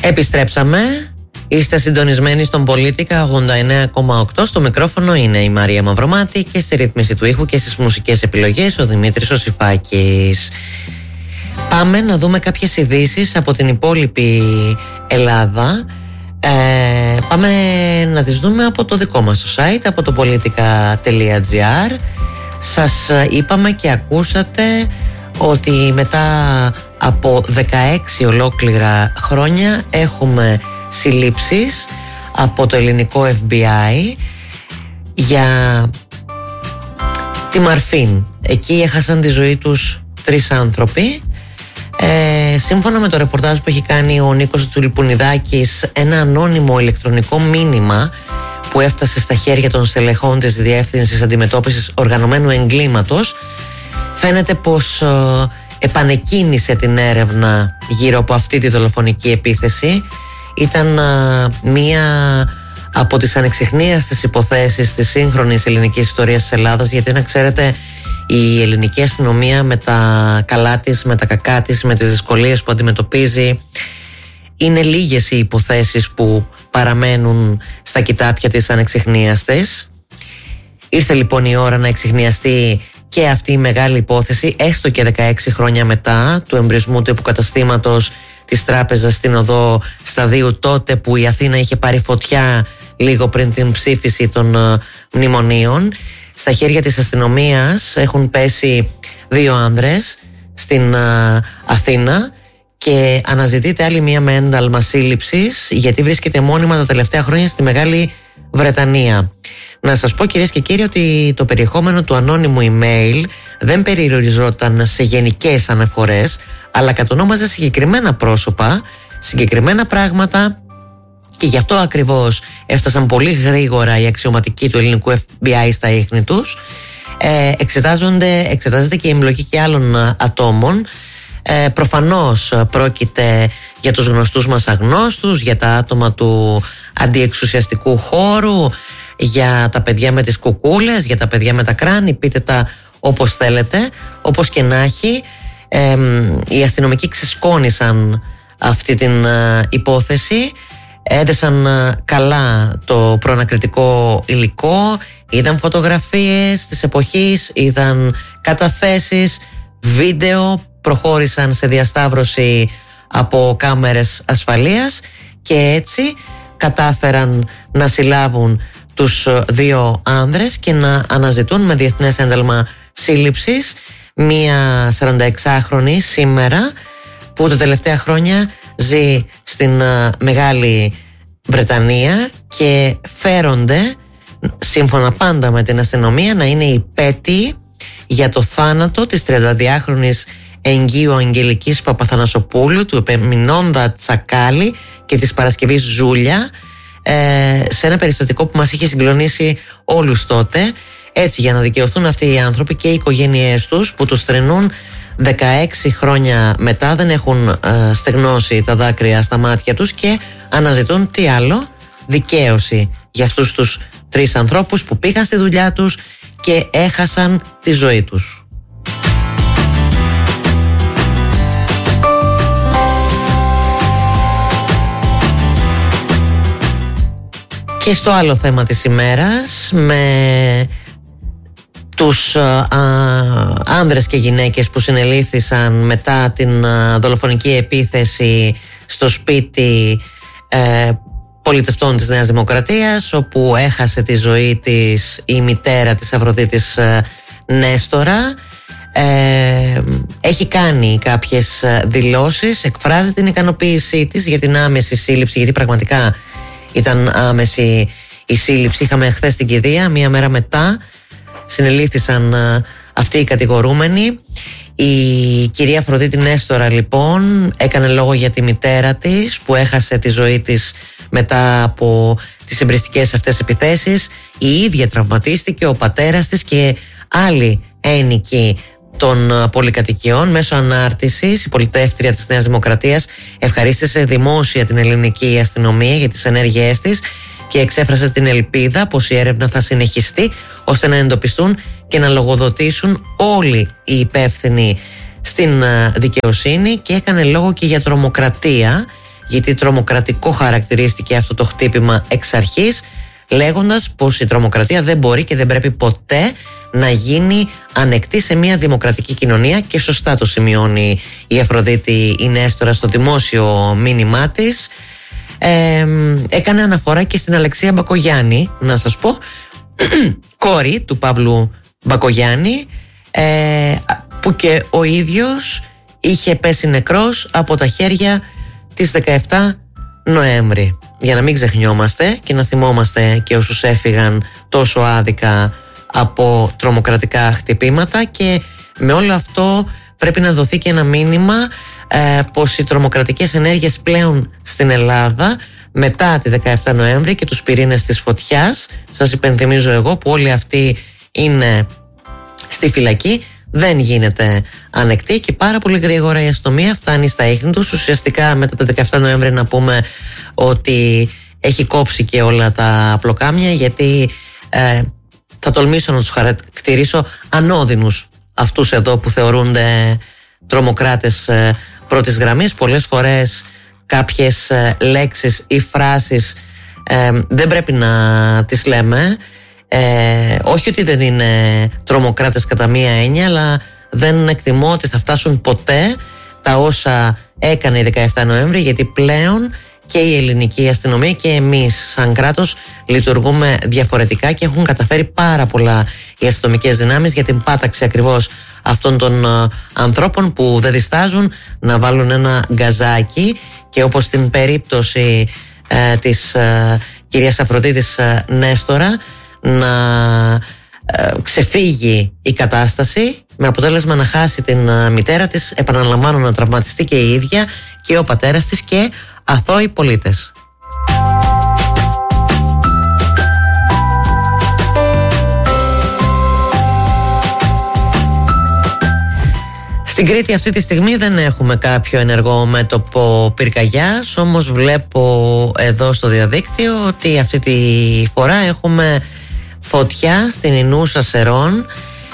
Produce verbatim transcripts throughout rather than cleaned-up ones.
Επιστρέψαμε. Είστε συντονισμένοι στον Πολίτικα ογδόντα εννέα κόμμα οκτώ. Στο μικρόφωνο είναι η Μαρία Μαυρομάτη και στη ρύθμιση του ήχου και στις μουσικές επιλογές ο Δημήτρης ο Σιφάκης. Πάμε να δούμε κάποιες ειδήσεις από την υπόλοιπη Ελλάδα. Ε, πάμε να τις δούμε από το δικό μας το site, από το politica τελεία gr. Σας είπαμε και ακούσατε ότι μετά από δεκαέξι ολόκληρα χρόνια έχουμε συλλήψεις από το ελληνικό εφ μπι άι για τη Μαρφίν. Εκεί έχασαν τη ζωή τους τρεις άνθρωποι. Ε, σύμφωνα με το ρεπορτάζ που έχει κάνει ο Νίκος Τσουλιπουνιδάκης, ένα ανώνυμο ηλεκτρονικό μήνυμα που έφτασε στα χέρια των στελεχών της Διεύθυνσης Αντιμετώπισης Οργανωμένου Εγκλήματος φαίνεται πως ε, επανεκκίνησε την έρευνα γύρω από αυτή τη δολοφονική επίθεση. Ήταν ε, μία από τις ανεξιχνίαστες υποθέσεις της σύγχρονης ελληνικής ιστορίας της Ελλάδας, γιατί να ξέρετε, η ελληνική αστυνομία με τα καλά της, με τα κακά της, με τις δυσκολίες που αντιμετωπίζει, είναι λίγες οι υποθέσεις που παραμένουν στα κοιτάπια της ανεξιχνίαστες. Ήρθε λοιπόν η ώρα να εξιχνιαστεί και αυτή η μεγάλη υπόθεση, έστω και δεκαέξι χρόνια μετά του εμπρισμού του υποκαταστήματος της τράπεζας στην οδό Σταδίου, τότε που η Αθήνα είχε πάρει φωτιά λίγο πριν την ψήφιση των uh, μνημονίων. Στα χέρια της αστυνομίας έχουν πέσει δύο άνδρες στην uh, Αθήνα και αναζητείται άλλη μία με ένταλμα σύλληψης, γιατί βρίσκεται μόνιμα τα τελευταία χρόνια στη Μεγάλη Βρετανία. Να σας πω, κυρίες και κύριοι, ότι το περιεχόμενο του ανώνυμου email δεν περιοριζόταν σε γενικές αναφορές, αλλά κατονόμαζε συγκεκριμένα πρόσωπα, συγκεκριμένα πράγματα, και γι' αυτό ακριβώς έφτασαν πολύ γρήγορα οι αξιωματικοί του ελληνικού εφ μπι άι στα ίχνη τους. Ε, εξετάζονται, εξετάζεται και η εμπλοκή και άλλων ατόμων. Ε, προφανώς πρόκειται για τους γνωστούς μας αγνώστους, για τα άτομα του αντιεξουσιαστικού χώρου, για τα παιδιά με τις κουκούλες, για τα παιδιά με τα κράνη, πείτε τα όπως θέλετε. Όπως και να έχει, ε, οι αστυνομικοί ξεσκόνησαν αυτή την ε, υπόθεση, έδεσαν ε, καλά το προανακριτικό υλικό, είδαν φωτογραφίες της εποχής, είδαν καταθέσεις, βίντεο, προχώρησαν σε διασταύρωση από κάμερες ασφαλείας και έτσι κατάφεραν να συλλάβουν τους δύο άνδρες και να αναζητούν με διεθνές ένταλμα σύλληψης μία σαρανταεξάχρονη σήμερα, που τα τελευταία χρόνια ζει στην uh, Μεγάλη Βρετανία και φέρονται, σύμφωνα πάντα με την αστυνομία, να είναι υπέτειοι για το θάνατο της τριανταδυάχρονης εγγύου Αγγελικής Παπαθανασοπούλου, του Επεμεινώντα Τσακάλη και της Παρασκευής Ζούλια, ε, σε ένα περιστατικό που μας είχε συγκλονίσει όλους τότε. Έτσι, για να δικαιωθούν αυτοί οι άνθρωποι και οι οικογένειές τους που τους θρηνούν δεκαέξι χρόνια μετά, δεν έχουν ε, στεγνώσει τα δάκρυα στα μάτια τους και αναζητούν τι άλλο, δικαίωση για αυτούς τους τρεις ανθρώπους που πήγαν στη δουλειά τους και έχασαν τη ζωή τους. Και στο άλλο θέμα της ημέρας, με τους α, άνδρες και γυναίκες που συνελήφθησαν μετά την α, δολοφονική επίθεση στο σπίτι ε, πολιτευτών της Νέας Δημοκρατίας, όπου έχασε τη ζωή της η μητέρα της Αφροδίτης ε, Νέστορα. Ε, έχει κάνει κάποιες δηλώσεις, εκφράζει την ικανοποίησή της για την άμεση σύλληψη, γιατί πραγματικά ήταν άμεση η σύλληψη. Είχαμε χθες την κηδεία, μία μέρα μετά συνελήφθησαν α, αυτοί οι κατηγορούμενοι. Η κυρία Αφροδίτη Νέστορα λοιπόν έκανε λόγο για τη μητέρα της που έχασε τη ζωή της μετά από τις εμπριστικές αυτές επιθέσεις. Η ίδια τραυματίστηκε, ο πατέρας της και άλλοι ένοικοι των πολυκατοικιών. Μέσω ανάρτησης, η πολιτεύτρια της Νέας Δημοκρατίας ευχαρίστησε δημόσια την ελληνική αστυνομία για τις ενέργειές της και εξέφρασε την ελπίδα πως η έρευνα θα συνεχιστεί ώστε να εντοπιστούν και να λογοδοτήσουν όλοι οι υπεύθυνοι στην δικαιοσύνη, και έκανε λόγο και για τρομοκρατία, γιατί τρομοκρατικό χαρακτηρίστηκε αυτό το χτύπημα εξ αρχής, λέγοντας πως η τρομοκρατία δεν μπορεί και δεν πρέπει ποτέ να γίνει ανεκτή σε μια δημοκρατική κοινωνία, και σωστά το σημειώνει η Αφροδίτη η Νέστορα στο δημόσιο μήνυμά της. Ε, έκανε αναφορά και στην Αλεξία Μπακογιάννη, να σας πω, κόρη του Παύλου Μπακογιάννη, ε, που και ο ίδιος είχε πέσει νεκρός από τα χέρια της δεκαεφτά Νοέμβρη. Για να μην ξεχνιόμαστε και να θυμόμαστε και όσους έφυγαν τόσο άδικα από τρομοκρατικά χτυπήματα, και με όλο αυτό πρέπει να δοθεί και ένα μήνυμα ε, πως οι τρομοκρατικές ενέργειες πλέον στην Ελλάδα μετά τη δεκαεφτά Νοέμβρη και τους πυρήνες της φωτιάς, σας υπενθυμίζω εγώ που όλοι αυτοί είναι στη φυλακή, δεν γίνεται ανεκτή, και πάρα πολύ γρήγορα η αστυνομία φτάνει στα ίχνη τους. Ουσιαστικά μετά τα δεκαεφτά Νοέμβρη να πούμε ότι έχει κόψει και όλα τα πλοκάμια, γιατί ε, θα τολμήσω να τους χαρακτηρίσω ανώδυνους αυτούς εδώ που θεωρούνται τρομοκράτες ε, πρώτης γραμμής. Πολλές φορές κάποιες ε, λέξεις ή φράσεις ε, δεν πρέπει να τις λέμε. Ε, όχι ότι δεν είναι τρομοκράτες κατά μία έννοια, αλλά δεν εκτιμώ ότι θα φτάσουν ποτέ τα όσα έκανε η δεκαεφτά Νοέμβρη, γιατί πλέον και η ελληνική αστυνομία και εμείς σαν κράτος λειτουργούμε διαφορετικά, και έχουν καταφέρει πάρα πολλά οι αστυνομικές δυνάμεις για την πάταξη ακριβώς αυτών των uh, ανθρώπων που δεν διστάζουν να βάλουν ένα γκαζάκι, και όπως στην περίπτωση uh, της uh, κυρίας Αφροδίτης uh, Νέστορα να uh, ξεφύγει η κατάσταση με αποτέλεσμα να χάσει την uh, μητέρα της, επαναλαμβάνω, να τραυματιστεί και η ίδια και ο πατέρας της και αθώοι πολίτες. Στην Κρήτη αυτή τη στιγμή δεν έχουμε κάποιο ενεργό μέτωπο πυρκαγιάς, όμως βλέπω εδώ στο διαδίκτυο ότι αυτή τη φορά έχουμε φωτιά στην Ινούσα Σερών.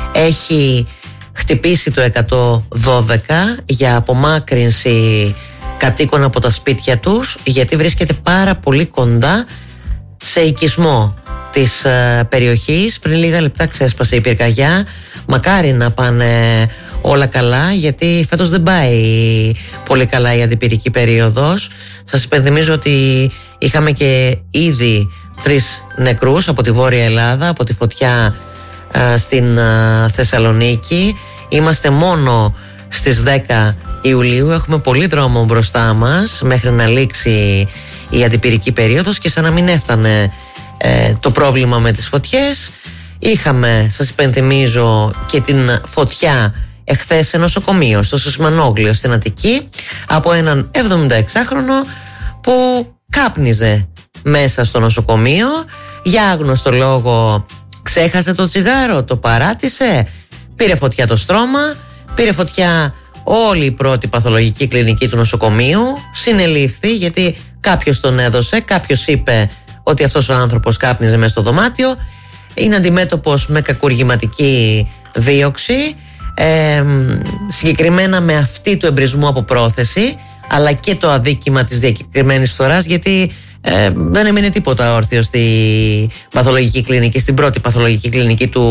Έχει χτυπήσει το εκατόν δώδεκα για απομάκρυνση κατοίκων από τα σπίτια τους, γιατί βρίσκεται πάρα πολύ κοντά σε οικισμό της ε, περιοχής. Πριν λίγα λεπτά ξέσπασε η πυρκαγιά. Μακάρι να πάνε όλα καλά, γιατί φέτος δεν πάει πολύ καλά η αντιπυρική περίοδος. Σας υπενθυμίζω ότι είχαμε και ήδη τρεις νεκρούς από τη Βόρεια Ελλάδα, από τη φωτιά ε, στην ε, Θεσσαλονίκη. Είμαστε μόνο στις δέκα Ιουλίου, έχουμε πολύ δρόμο μπροστά μας μέχρι να λήξει η αντιπυρική περίοδος, και σαν να μην έφτανε ε, το πρόβλημα με τις φωτιές, είχαμε, σας υπενθυμίζω, και την φωτιά εχθές σε νοσοκομείο στο Σισμανόγλιο στην Αττική από έναν εβδομηνταεξάχρονο που κάπνιζε μέσα στο νοσοκομείο. Για άγνωστο λόγο ξέχασε το τσιγάρο, το παράτησε, πήρε φωτιά το στρώμα, πήρε φωτιά όλη η πρώτη παθολογική κλινική του νοσοκομείου, συνελήφθη γιατί κάποιος τον έδωσε, κάποιος είπε ότι αυτός ο άνθρωπος κάπνιζε μέσα στο δωμάτιο. Είναι αντιμέτωπος με κακουργηματική δίωξη, ε, συγκεκριμένα με αυτή του εμπρισμού από πρόθεση, αλλά και το αδίκημα της διακεκριμένης φθοράς, γιατί ε, δεν έμεινε τίποτα όρθιο στη παθολογική κλινική, στην πρώτη παθολογική κλινική του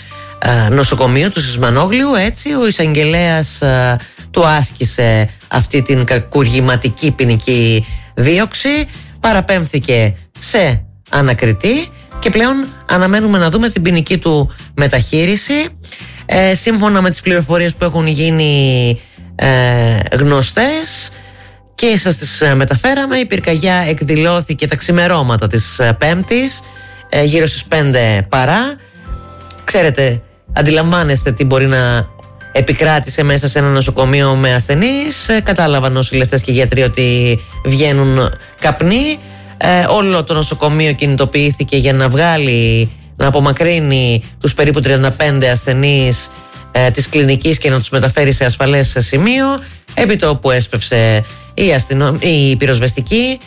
ε, νοσοκομείου του Σισμανόγλιου. Έτσι ο εισαγγελέας ε, του άσκησε αυτή την κακουργηματική ποινική δίωξη, παραπέμφθηκε σε ανακριτή και πλέον αναμένουμε να δούμε την ποινική του μεταχείριση. Ε, σύμφωνα με τις πληροφορίες που έχουν γίνει ε, γνωστές και σας τις ε, μεταφέραμε, η πυρκαγιά εκδηλώθηκε τα ξημερώματα της ε, Πέμπτης, ε, γύρω στις πέντε παρά. Ξέρετε, αντιλαμβάνεστε τι μπορεί να επικράτησε μέσα σε ένα νοσοκομείο με ασθενείς. Ε, κατάλαβαν νοσηλευτές και γιατροί ότι βγαίνουν καπνοί. Ε, όλο το νοσοκομείο κινητοποιήθηκε για να βγάλει, να απομακρύνει τους περίπου τριάντα πέντε ασθενείς ε, της κλινικής και να τους μεταφέρει σε ασφαλές σημείο. Επί το όπου έσπευσε η, αστυνο... η πυροσβεστική.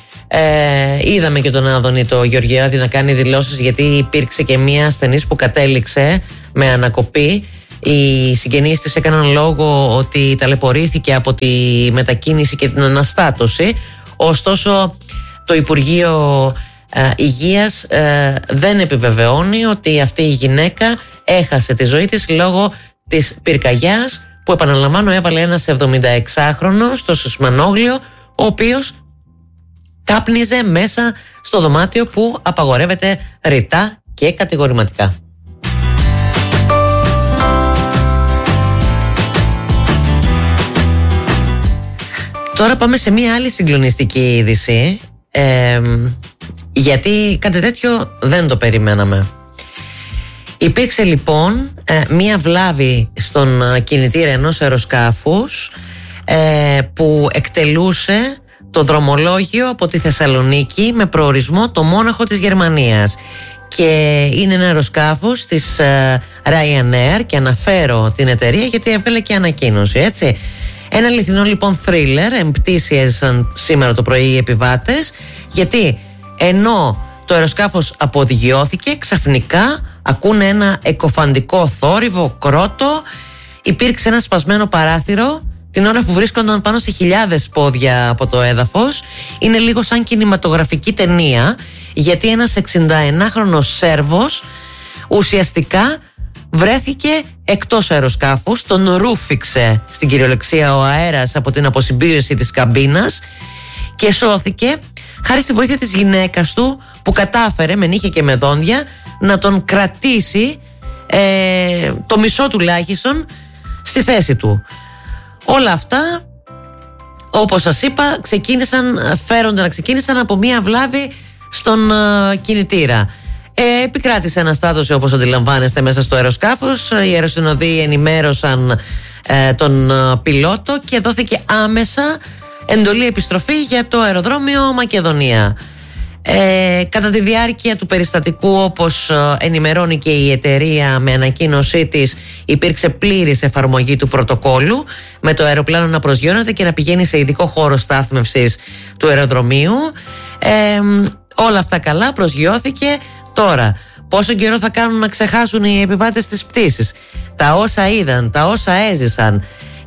Ε, είδαμε και τον Άδωνη το Γεωργιάδη να κάνει δηλώσεις, γιατί υπήρξε και μία ασθενής που κατέληξε με ανακοπή. Οι συγγενείς της έκαναν λόγο ότι ταλαιπωρήθηκε από τη μετακίνηση και την αναστάτωση. Ωστόσο το Υπουργείο ε, Υγείας ε, δεν επιβεβαιώνει ότι αυτή η γυναίκα έχασε τη ζωή της λόγω της πυρκαγιάς που, επαναλαμβάνω, έβαλε ένας εβδομηνταεξάχρονος στο Σισμανόγλιο, ο οποίος κάπνιζε μέσα στο δωμάτιο που απαγορεύεται ρητά και κατηγορηματικά. Τώρα πάμε σε μία άλλη συγκλονιστική είδηση, ε, γιατί κάτι τέτοιο δεν το περιμέναμε. Υπήρξε λοιπόν ε, μία βλάβη στον κινητήρα ενός αεροσκάφους ε, που εκτελούσε το δρομολόγιο από τη Θεσσαλονίκη με προορισμό το Μόναχο της Γερμανίας, και είναι ένα αεροσκάφος της ε, Ryanair, και αναφέρω την εταιρεία γιατί έβγαλε και ανακοίνωση, έτσι. Ένα αληθινό λοιπόν θρίλερ εμπτήσιαζαν σήμερα το πρωί οι επιβάτες, γιατί ενώ το αεροσκάφος αποδιγειώθηκε, ξαφνικά ακούνε ένα εκοφαντικό θόρυβο, κρότο. Υπήρξε ένα σπασμένο παράθυρο την ώρα που βρίσκονταν πάνω σε χιλιάδες πόδια από το έδαφος. Είναι λίγο σαν κινηματογραφική ταινία, γιατί ένας εξηνταενάχρονος Σέρβος ουσιαστικά βρέθηκε εκτός αεροσκάφους, τον ρούφηξε στην κυριολεξία ο αέρας από την αποσυμπίωση της καμπίνας και σώθηκε χάρη στη βοήθεια της γυναίκας του, που κατάφερε με νύχια και με δόντια να τον κρατήσει ε, το μισό τουλάχιστον στη θέση του. Όλα αυτά, όπως σας είπα, ξεκίνησαν, φέρονται να ξεκίνησαν από μία βλάβη στον ε, κινητήρα. Ε, επικράτησε αναστάτωση, όπως αντιλαμβάνεστε, μέσα στο αεροσκάφος. Οι αεροσυνοδοί ενημέρωσαν ε, τον ε, πιλότο και δόθηκε άμεσα εντολή επιστροφή για το αεροδρόμιο Μακεδονία. Ε, κατά τη διάρκεια του περιστατικού, όπως ε, ενημερώνει και η εταιρεία με ανακοίνωσή της, υπήρξε πλήρης εφαρμογή του πρωτοκόλου, με το αεροπλάνο να προσγειώνεται και να πηγαίνει σε ειδικό χώρο στάθμευσης του αεροδρομίου. Ε, όλα αυτά καλά, προσγειώθηκε. Τώρα, πόσο καιρό θα κάνουν να ξεχάσουν οι επιβάτες της πτήσης τα όσα είδαν, τα όσα έζησαν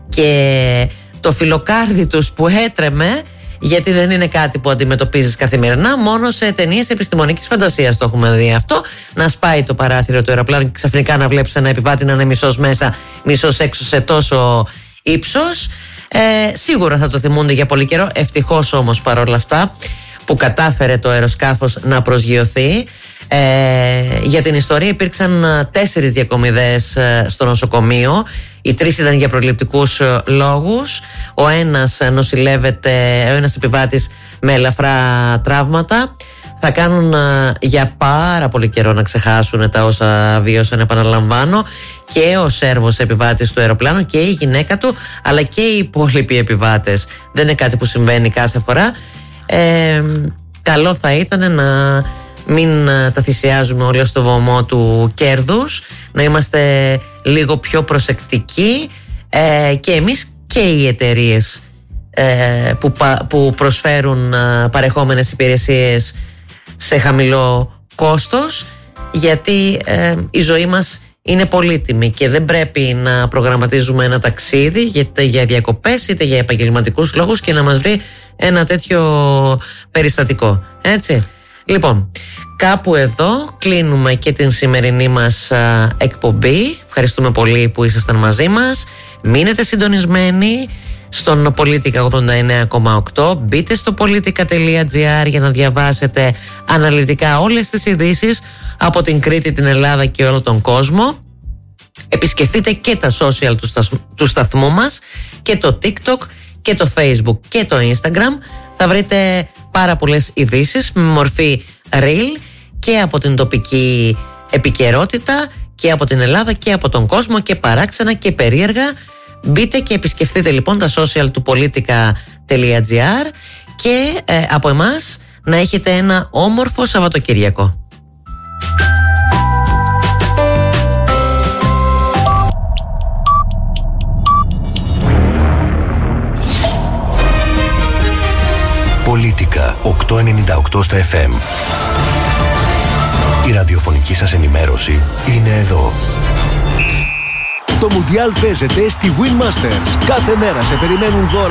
και το φιλοκάρδι τους που έτρεμε, γιατί δεν είναι κάτι που αντιμετωπίζεις καθημερινά, μόνο σε ταινίες επιστημονικής φαντασίας το έχουμε δει αυτό. Να σπάει το παράθυρο του αεροπλάνου και ξαφνικά να βλέπεις ένα επιβάτη να είναι μισός μέσα, μισός έξω σε τόσο ύψος. Ε, σίγουρα θα το θυμούνται για πολύ καιρό. Ευτυχώς όμως παρόλα αυτά που κατάφερε το αεροσκάφος να προσγειωθεί. Ε, για την ιστορία υπήρξαν τέσσερις διακομιδές στο νοσοκομείο. Οι τρεις ήταν για προληπτικούς λόγους. Ο ένας νοσηλεύεται, ο ένας επιβάτης με ελαφρά τραύματα. Θα κάνουν για πάρα πολύ καιρό να ξεχάσουν τα όσα βίωσαν, επαναλαμβάνω, και ο Σέρβος επιβάτης του αεροπλάνου και η γυναίκα του, αλλά και οι υπόλοιποι επιβάτες. Δεν είναι κάτι που συμβαίνει κάθε φορά. Ε, καλό θα ήταν να μην τα θυσιάζουμε όλα στο βωμό του κέρδους, να είμαστε λίγο πιο προσεκτικοί, ε, και εμείς και οι εταιρείες ε, που, που προσφέρουν ε, παρεχόμενες υπηρεσίες σε χαμηλό κόστος, γιατί ε, η ζωή μας είναι πολύτιμη και δεν πρέπει να προγραμματίζουμε ένα ταξίδι είτε για διακοπές είτε για επαγγελματικούς λόγους και να μας βρει ένα τέτοιο περιστατικό, έτσι. Λοιπόν, κάπου εδώ κλείνουμε και την σημερινή μας α, εκπομπή. Ευχαριστούμε πολύ που ήσασταν μαζί μας. Μείνετε συντονισμένοι στον Πολίτικα ογδόντα εννέα κόμμα οκτώ. Μπείτε στο πολίτικα τελεία τζι άρ για να διαβάσετε αναλυτικά όλες τις ειδήσεις από την Κρήτη, την Ελλάδα και όλο τον κόσμο. Επισκεφτείτε και τα social του, σταθ, του σταθμού μας, και το TikTok και το Facebook και το Instagram. Θα βρείτε πάρα πολλές ειδήσεις με μορφή reel και από την τοπική επικαιρότητα και από την Ελλάδα και από τον κόσμο, και παράξενα και περίεργα. Μπείτε και επισκεφτείτε λοιπόν τα social του πολίτικα τελεία τζι άρ και ε, από εμάς να έχετε ένα όμορφο Σαββατοκύριακο. Πολίτικα οκτακόσια ενενήντα οκτώ στα εφ εμ. Η ραδιοφωνική σας ενημέρωση είναι εδώ. Το Μουντιάλ παίζεται στη Win Masters. Κάθε μέρα σε περιμένουν δώρα